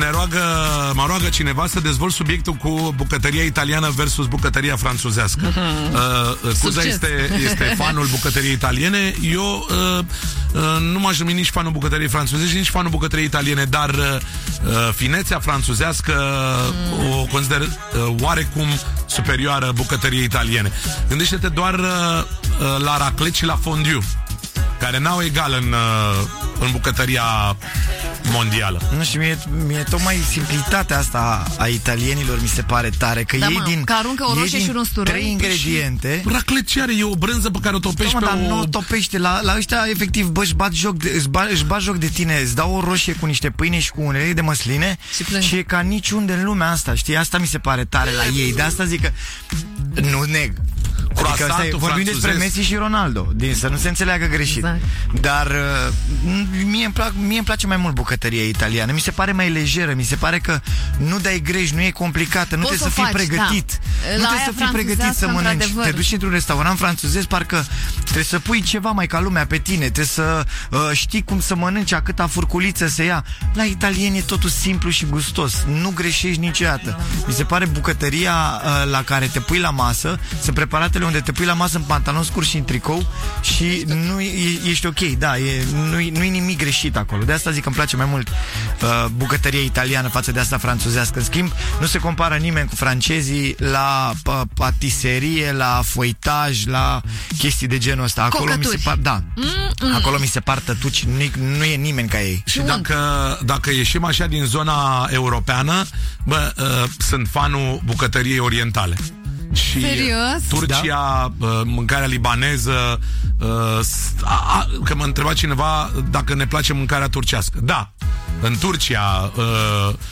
Mă roagă cineva să dezvolt subiectul cu bucătăria italiană versus bucătăria franțuzească. Cuza este fanul bucătăriei italiene. Eu nu m-aș numi nici fanul bucătăriei franțuzești, nici fanul bucătăriei italiene, dar finețea franțuzească o consider oarecum superioară bucătăriei italiene. Gândește-te doar la raclet și la fondue, care n-au egal în bucătăria mondială. Nu știu, mie tocmai simplitatea asta a italienilor mi se pare tare, că că aruncă o roșie și un usturoi. 3 ingrediente. Raclet ce are? E o brânză pe care o topești pe dar o... nu o topește. La ăștia, efectiv, își bat joc de tine, îți dau o roșie cu niște pâine și cu un ulei de măsline și e ca niciunde în lumea asta, știi? Asta mi se pare tare la ei. De asta zic că nu neg. Adică vorbim despre Messi și Ronaldo, să nu se înțeleagă greșit. Exact. Dar mie îmi place mai mult bucătăria italiană. Mi se pare mai lejeră, mi se pare că nu dai greș, nu e complicată, nu trebuie să fii pregătit. Da. Nu trebuie să fii pregătit să mănânci. Te duci într-un restaurant francezesc, parcă trebuie să pui ceva mai ca lumea pe tine, trebuie să știi cum să mănânci, câta furculiță se ia. La italieni e totul simplu și gustos. Nu greșești niciodată. Mi se pare bucătăria la care te pui la masă, sunt preparatele unde te pui la masă în pantalon scurt și în tricou și nu ești ok, da, nu e nimic greșit acolo. De asta zic că îmi place mai mult bucătăria italiană față de asta franțuzească. În schimb, nu se compară nimeni cu francezii la patiserie, la foitaj, la chestii de genul ăsta. Acolo mi se par, acolo mi se par tătuci, nu e nimeni ca ei. Și dacă ieșim așa din zona europeană, sunt fanul bucătăriei orientale. Și serios? Turcia, mâncarea libaneză, că mă întreba cineva dacă ne place mâncarea turcească. Da, în Turcia